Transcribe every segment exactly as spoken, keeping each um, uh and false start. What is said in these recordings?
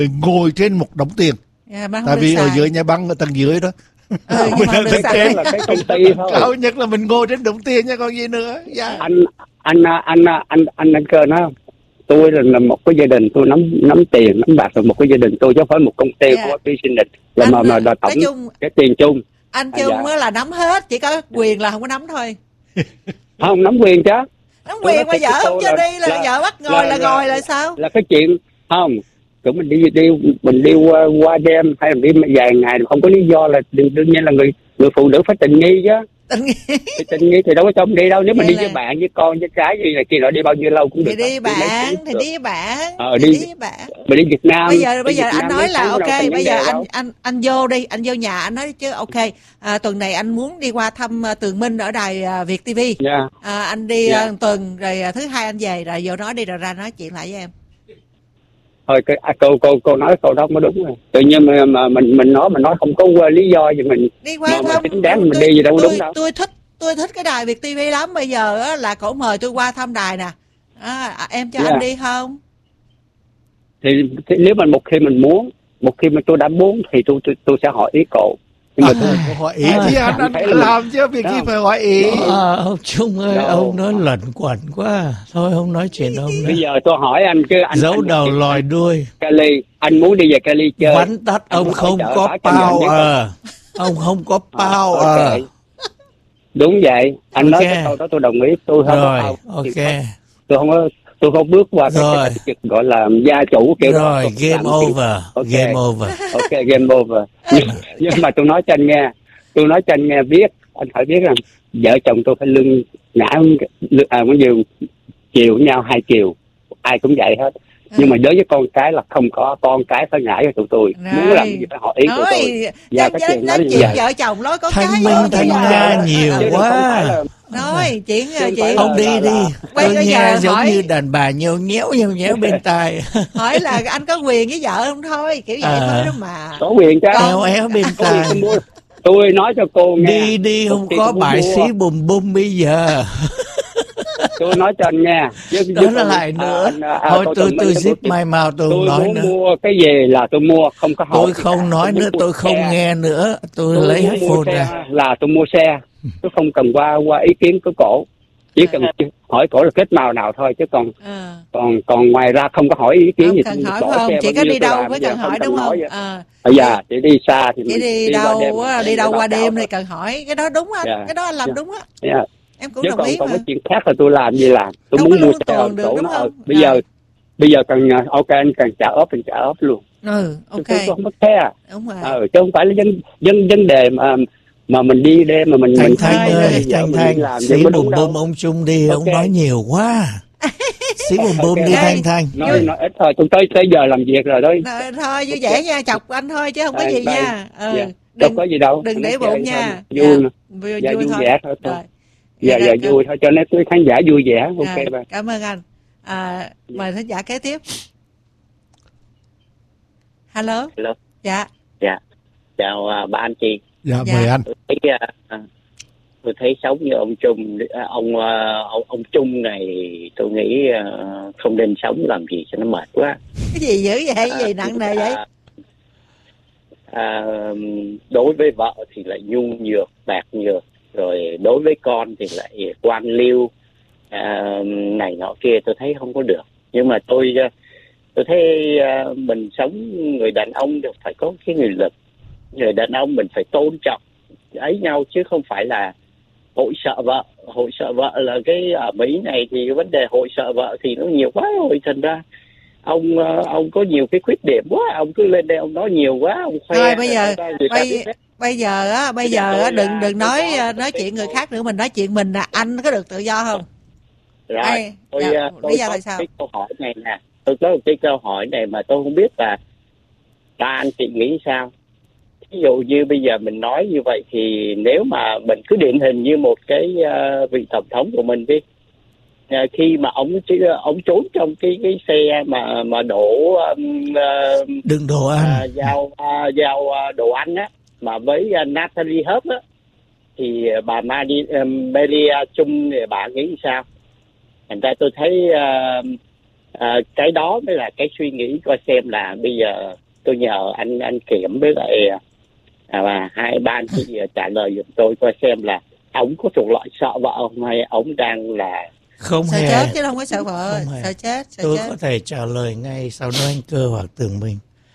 ngồi trên một đống tiền. Yeah, tại vì xài. Ở dưới nhà băng ở tầng dưới đó. Ừ, mình ở tầng trên là cái công ty thôi. Cao nhất là mình ngồi trên đống tiền nha, còn gì nữa. Yeah. Anh anh anh anh anh anh cơ nó. Tôi là một cái gia đình, tôi nắm nắm tiền nắm bạc là một cái gia đình tôi chứ không phải một công ty yeah. của business là anh, mà mà đòi tổng chung, cái tiền chung. Anh chung à, dạ. là nắm hết, chỉ có quyền là không có nắm thôi. Không nắm quyền chứ. Nắm quyền mà vợ không cho đi là, là vợ bắt ngồi là, là, là ngồi là, là sao? Là cái chuyện không. Kiểu mình đi đi mình đi qua, qua đêm hay là đi vài ngày không có lý do là đương, đương nhiên là người người phụ nữ phải tình nghi chứ. Tình nghi. Thì tình nghi thì đâu có trong đi đâu, nếu mà đi là... với bạn với con với cái gì này kia nó đi bao nhiêu lâu cũng được. Thì đi bạn, thì đi với bạn. Ờ đi, đi với bạn. Mình đi Việt Nam. Bây giờ bây giờ anh nói là ok, bây giờ anh anh anh vô đi, anh vô nhà anh nói chứ ok, à, tuần này anh muốn đi qua thăm uh, Tường Minh ở đài uh, Việt ti vi. Yeah. À, anh đi yeah. uh, tuần rồi uh, thứ hai anh về rồi vô nói đi rồi ra nói chuyện lại với em. Thôi cái à, cô cô cô nói câu đó mới đúng rồi. Tự nhiên mà, mà mình mình nói mình nói không có uh, lý do gì mình đi qua mà, thăm, mà chính đáng tôi, mình đi gì đâu tôi, đúng đâu. Tôi thích tôi thích cái đài Việt ti vi lắm, bây giờ á, là cổ mời tôi qua thăm đài nè. À, em cho yeah. anh đi không? Thì, thì nếu mà một khi mình muốn, một khi mà tôi đã muốn thì tôi tôi, tôi sẽ hỏi ý cậu. Nhưng mà à, tôi hỏi ý chứ anh, anh, anh làm chứ việc gì phải hỏi ý. À, ông Trung ơi, đâu. Ông nói lẩn quẩn quá. Thôi không nói chuyện ông nữa. Bây giờ tôi hỏi anh chứ anh giấu anh đầu lòi đuôi. Cali, anh muốn đi về Cali chơi. Vắn tắt ông không có power. Ông không có power. À, okay. Đúng vậy, anh okay. nói cái câu đó tôi đồng ý, tôi không rồi, có ok. Tôi không có tôi không bước qua cái, cái, cái gọi là gia chủ kiểu rồi, đó. Game over, okay. game over. Ok, game over. nhưng, nhưng mà tôi nói cho anh nghe, tôi nói cho anh nghe biết, anh phải biết rằng vợ chồng tôi phải lưng ngã à, có nhiều chiều nhau hai chiều, ai cũng vậy hết. Ừ. Nhưng mà đối với con cái là không có, con cái phải ngã cho tụi tôi. Rồi. Muốn làm gì phải hỏi ý của tôi. Và cái chuyện nói chuyện vợ chồng nói con thanh cái minh thanh nga nhiều à, quá. Nói chuyện chuyện ông đi đi. Tôi nghe giống hỏi... như đàn bà nheo nhéo nheo nhéo bên tai. Hỏi là anh có quyền với vợ không thôi, kiểu vậy à, thôi đó mà. Có quyền chứ. Éo éo bên tai. Tôi nói cho cô nghe. Đi đi không có bãi xí bùm bùm bây giờ. Tôi nói cho anh nghe. Chứ, đó là lại nữa. À, à, thôi tôi tôi, tôi zip my mouth tôi không nói nữa. Tôi muốn mua cái gì là tôi mua, không có hỏi. Tôi không nói nữa, tôi không xe. Nghe nữa. Tôi, tôi lấy headphone ra. Là tôi mua xe. Tôi không cần qua qua ý kiến của cổ. Chỉ cần à. hỏi cổ là kết màu nào thôi chứ còn à. còn còn ngoài ra không có hỏi ý kiến không gì. Cần hỏi không? Chỉ có đi đâu mới cần hỏi đúng không? À. Bây giờ chỉ đi xa thì chỉ mình đi, đi đâu á, đi đâu qua đêm thì cần hỏi, cái đó đúng anh, yeah. cái đó anh làm yeah. đúng á. Yeah. Em cũng chứ đồng còn, ý còn mà. cái chuyện khác là tôi làm gì làm. Tôi đâu muốn mua xe được, đúng nó không? bây giờ bây giờ cần ok anh cần trả ốp thì trả ốp luôn. Ừ, ok. Tôi không có xe. Đúng rồi. Ờ, chứ không phải là dân dân vấn đề mà mà mình đi đêm mà mình Thanh mình Thanh ơi, Thanh Thanh, xí bùm bùm ông Trung đi, okay. Ông nói nhiều quá. Xí bùm bùm okay. Đi Thanh Thanh. Nói, nói ít thôi, tôi tới tới giờ làm việc rồi đấy. Thôi, thôi vui vẻ nha, chọc anh thôi chứ không có gì nha. Ừ. Yeah. Đừng có gì đâu. Đừng để bụng nha. Vui vui, dạ, vui vẻ thôi. Rồi. Dạ dạ vui thôi cho nên quý khán giả vui vẻ. Ok bà. Cảm ơn anh. À, mời khán giả kế tiếp. Hello. Hello. Dạ. Dạ. Chào uh, ba anh chị. Dạ, dạ. Mời anh. Tôi thấy, uh, tôi thấy sống như ông Trung, ông uh, ông, ông Trung này tôi nghĩ uh, không nên sống làm gì cho nó mệt quá. Cái gì dữ vậy? Cái gì nặng nề vậy? À, đối với vợ thì lại nhu nhược, bạc nhược, rồi đối với con thì lại quan liêu à, này nọ kia, tôi thấy không có được. Nhưng mà tôi tôi thấy uh, mình sống người đàn ông được phải có cái nghị lực, người đàn ông mình phải tôn trọng ấy nhau chứ không phải là hội sợ vợ. Hội sợ vợ là cái ở Mỹ này thì cái vấn đề hội sợ vợ thì nó nhiều quá rồi, thành ra ông ông có nhiều cái khuyết điểm quá, ông cứ lên đây ông nói nhiều quá, ông khoe. Thôi bây giờ bây, bây giờ á bây giờ á đừng đừng nói nói chuyện người khác nữa, mình nói chuyện mình là anh có được tự do không? Rồi Ai, tôi, dạ, tôi lý do có tại sao? cái câu hỏi này nè, tôi có một cái câu hỏi này mà tôi không biết là ba anh chị nghĩ sao. Ví dụ như bây giờ mình nói như vậy thì nếu mà mình cứ điển hình như một cái uh, vị tổng thống của mình đi, uh, khi mà ông ông trốn trong cái cái xe mà mà đổ um, uh, đựng đồ ăn, uh, giao uh, giao uh, đồ ăn á, mà với uh, Natalie Hope á, thì bà Madi, uh, Melia Chung thì bà nghĩ sao? Thành ra tôi thấy uh, à, cái đó mới là cái suy nghĩ coi xem là bây giờ tôi nhờ anh anh Kiểm với lại à, và hai ba anh chị trả lời giùm tôi coi xem là ông có thuộc loại sợ vợ không, hay ông đang là không sợ hề chết chứ không có sợ vợ, sợ chết, sợ tôi chết. có thể trả lời ngay sau đó anh Cơ hoặc Tường Minh.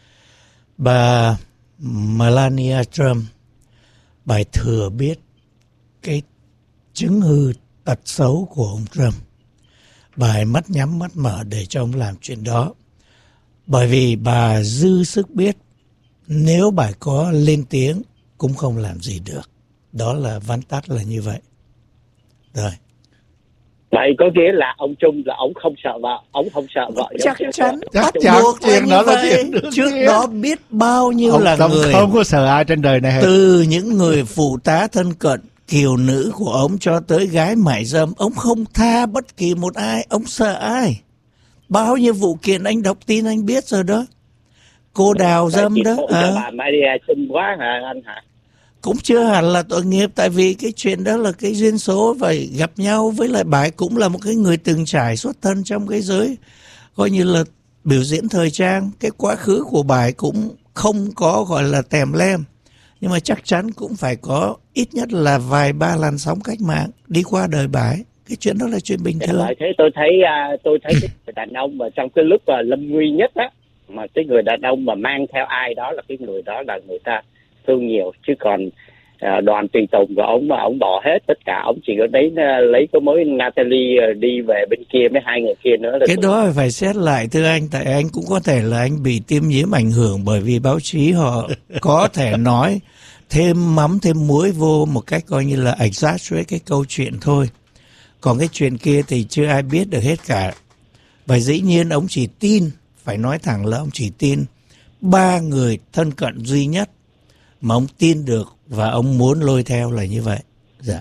Bà Melania Trump, bà thừa biết cái chứng hư tật xấu của ông Trump. Bà ấy mắt nhắm mắt mở để cho ông làm chuyện đó. Bởi vì bà dư sức biết nếu bà có lên tiếng cũng không làm gì được. Đó là vắn tắt là như vậy. Rồi. Vậy có nghĩa là ông Trung là ông không sợ vợ, ông không sợ vợ. Chắc chắn, chắc chắn chuyện đó là chuyện đương Trước nhiên. Đó biết bao nhiêu ông là người không có sợ ai trên đời này hết. Từ những người phụ tá thân cận, kiều nữ của ông cho tới gái mại dâm, ông không tha bất kỳ một ai. Ông sợ ai? Bao nhiêu vụ kiện anh đọc tin anh biết rồi đó. Cô đào dâm đó. À. Bà Maria xinh quá hả anh hả? Cũng chưa hẳn là tội nghiệp, tại vì cái chuyện đó là cái duyên số và gặp nhau. Với lại bà ấy cũng là một cái người từng trải xuất thân trong cái giới coi như là biểu diễn thời trang. Cái quá khứ của bà ấy cũng không có gọi là tèm lem, nhưng mà chắc chắn cũng phải có ít nhất là vài ba làn sóng cách mạng đi qua đời bà ấy. Cái chuyện đó là chuyện bình thường. Vậy thế tôi thấy tôi thấy cái người đàn ông mà trong cái lúc mà lâm nguy nhất á, mà cái người đàn ông mà mang theo ai đó là cái người đó là người ta thương nhiều. Chứ còn à, Đoàn Tùy Tùng của ông mà ông bỏ hết tất cả, ông chỉ có đấy lấy có mới Natalie đi về bên kia với hai người kia nữa. Cái đó phải xét lại thưa anh, tại anh cũng có thể là anh bị tiêm nhiễm ảnh hưởng bởi vì báo chí họ có thể nói thêm mắm thêm muối vô một cách coi như là exaggerate cái câu chuyện thôi. Còn cái chuyện kia thì chưa ai biết được hết cả. Và dĩ nhiên ông chỉ tin, phải nói thẳng là ông chỉ tin ba người thân cận duy nhất mà ông tin được và ông muốn lôi theo là như vậy. Dạ.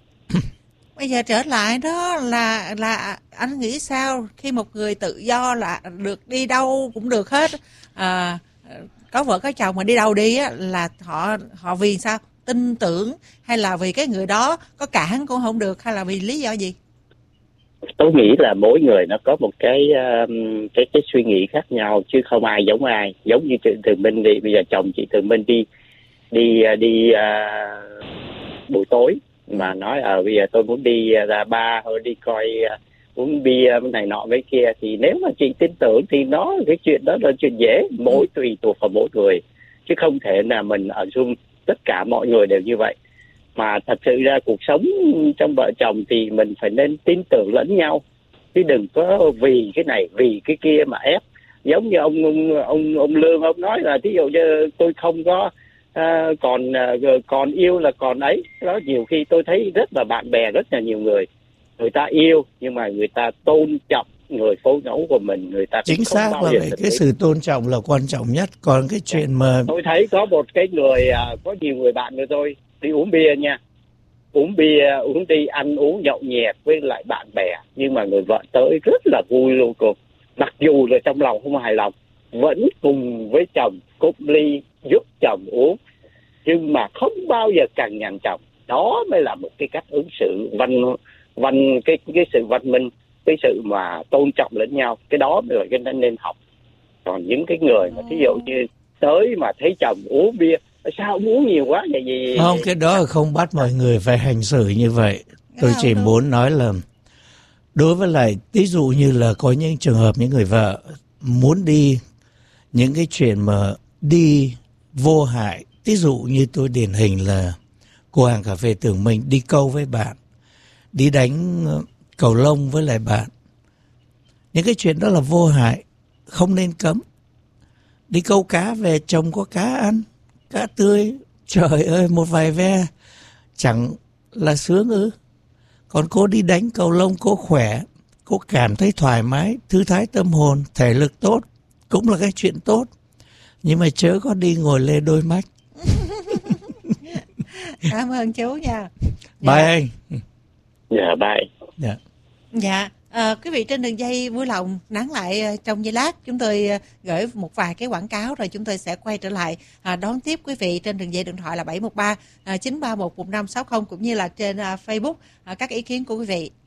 Bây giờ trở lại đó là là anh nghĩ sao khi một người tự do là được đi đâu cũng được hết, à, có vợ có chồng mà đi đâu đi á, là họ họ vì sao? Tin tưởng hay là vì cái người đó có cản cũng không được, hay là vì lý do gì? Tôi nghĩ là mỗi người nó có một cái um, cái cái suy nghĩ khác nhau, chứ không ai giống ai. Giống như chị Tường Minh đi, bây giờ chồng chị Tường Minh đi đi đi uh, buổi tối mà nói ở uh, bây giờ tôi muốn đi ra uh, bar hoặc đi coi uh, uống bia này nọ với kia, thì nếu mà chị tin tưởng thì nó cái chuyện đó là chuyện dễ, mỗi tùy thuộc vào mỗi người, chứ không thể là mình ở chung tất cả mọi người đều như vậy. Mà thật sự ra cuộc sống trong vợ chồng thì mình phải nên tin tưởng lẫn nhau, chứ đừng có vì cái này vì cái kia mà ép. Giống như ông ông ông, ông Lương ông nói là thí dụ như tôi không có uh, còn uh, còn yêu là còn ấy đó. Nhiều khi tôi thấy rất là bạn bè rất là nhiều người, người ta yêu nhưng mà người ta tôn trọng người phối ngẫu của mình, người ta chính xác là vậy. Cái sự tôn trọng là quan trọng nhất. Còn cái chuyện mà tôi thấy có một cái người uh, có nhiều người bạn của tôi đi uống bia nha, uống bia uống đi ăn uống nhậu nhẹt với lại bạn bè, nhưng mà người vợ tới rất là vui luôn cô, mặc dù là trong lòng không hài lòng vẫn cùng với chồng cúp ly giúp chồng uống, nhưng mà không bao giờ cằn nhằn chồng. Đó mới là một cái cách ứng xử văn văn cái cái sự văn minh, cái sự mà tôn trọng lẫn nhau. Cái đó mới là cái nên nên học. Còn những cái người mà thí dụ như tới mà thấy chồng uống bia, sao ông uống nhiều quá vậy gì? Không, cái đó không bắt mọi người phải hành xử như vậy. Tôi chỉ muốn nói là đối với lại ví dụ như là có những trường hợp những người vợ muốn đi những cái chuyện mà đi vô hại, ví dụ như tôi điển hình là cô hàng cà phê Tường Minh đi câu với bạn, đi đánh cầu lông với lại bạn, những cái chuyện đó là vô hại, không nên cấm. Đi câu cá về chồng có cá ăn, cá tươi, trời ơi một vài ve chẳng là sướng ư? Còn cô đi đánh cầu lông cô khỏe, cô cảm thấy thoải mái, thư thái tâm hồn, thể lực tốt, cũng là cái chuyện tốt. Nhưng mà chớ có đi ngồi lê đôi mắt. Cảm ơn chú nha. Bye dạ. anh. Dạ bye. Dạ. Dạ. À, quý vị trên đường dây vui lòng nán lại trong giây lát, chúng tôi gửi một vài cái quảng cáo rồi chúng tôi sẽ quay trở lại à, đón tiếp quý vị trên đường dây điện thoại là bảy một ba chín ba một một năm sáu không cũng như là trên à, Facebook à, các ý kiến của quý vị.